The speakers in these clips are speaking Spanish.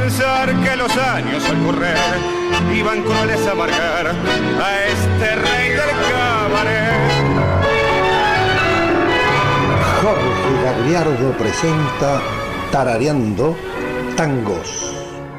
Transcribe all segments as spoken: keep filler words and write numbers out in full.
pensar que los años al correr iban crueles a amargar a este rey del cabaret. Jorge Gagliardo presenta Tarareando Tangos.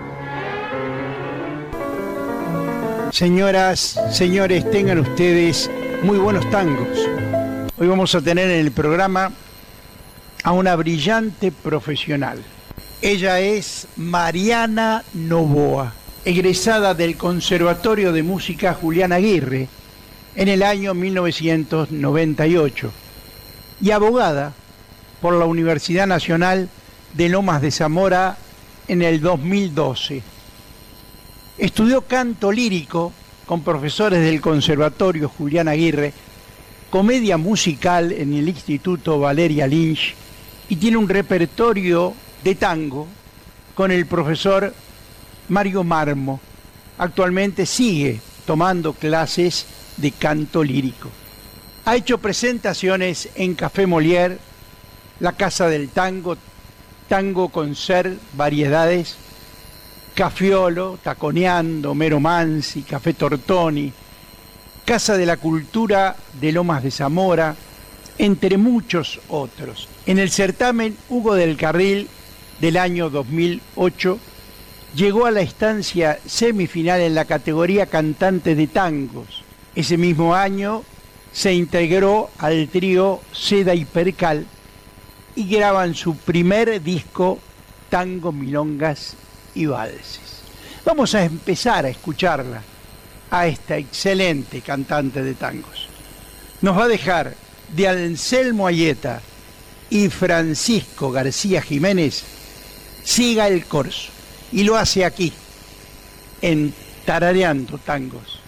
Señoras, señores, tengan ustedes muy buenos tangos. Hoy vamos a tener en el programa a una brillante profesional. Ella es Mariana Novoa, egresada del Conservatorio de Música Julián Aguirre en el año mil novecientos noventa y ocho y abogada por la Universidad Nacional de Lomas de Zamora en el dos mil doce. Estudió canto lírico con profesores del Conservatorio Julián Aguirre, comedia musical en el Instituto Valeria Lynch y tiene un repertorio de tango con el profesor Mario Marmo. Actualmente sigue tomando clases de canto lírico. Ha hecho presentaciones en Café Molière, La Casa del Tango, Tango Concert, Variedades, Cafiolo, Taconeando, Mero Mansi, Café Tortoni, Casa de la Cultura de Lomas de Zamora, entre muchos otros. En el certamen Hugo del Carril del año dos mil ocho, llegó a la instancia semifinal en la categoría Cantante de Tangos. Ese mismo año se integró al trío Seda y Percal y graban su primer disco, Tango, Milongas y Valses. Vamos a empezar a escucharla, a esta excelente cantante de tangos. Nos va a dejar de Anselmo Ayeta y Francisco García Jiménez Siga el Corso, y lo hace aquí, en Tarareando Tangos.